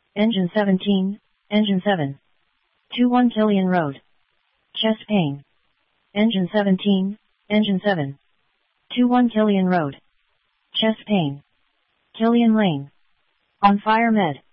Engine 17, Engine 7. 21 Killian Road. Chest pain. Engine 17, Engine 7. 21 Killian Road. Chest pain. Killian Lane. On Fire Med.